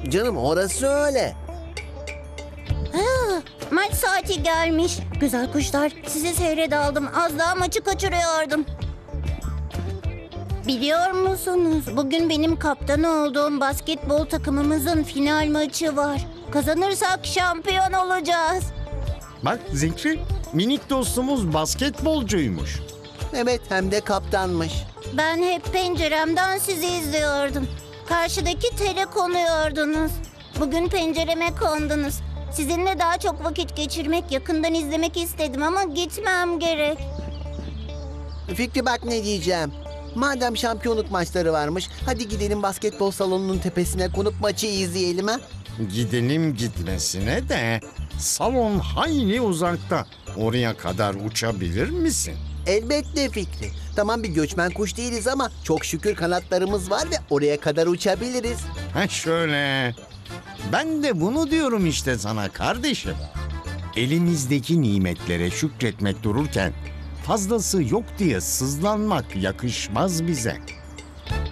Canım orası öyle. Maç saati gelmiş. Güzel kuşlar, sizi seyredaldım. Az daha maçı kaçırıyordum. Biliyor musunuz? Bugün benim kaptan olduğum basketbol takımımızın final maçı var. Kazanırsak şampiyon olacağız. Bak Zikri, minik dostumuz basketbolcuymuş. Evet, hem de kaptanmış. Ben hep penceremden sizi izliyordum. Karşıdaki tele konuyordunuz. Bugün pencereme kondunuz. Sizinle daha çok vakit geçirmek, yakından izlemek istedim ama gitmem gerek. Fikri bak ne diyeceğim. Madem şampiyonluk maçları varmış, hadi gidelim basketbol salonunun tepesine konup maçı izleyelim ha. Gidelim gitmesine de salon hayli uzakta. Oraya kadar uçabilir misin? Elbette Fikri. Tamam, bir göçmen kuş değiliz ama çok şükür kanatlarımız var ve oraya kadar uçabiliriz. Ha şöyle. Ben de bunu diyorum işte sana kardeşim. Elimizdeki nimetlere şükretmek dururken fazlası yok diye sızlanmak yakışmaz bize.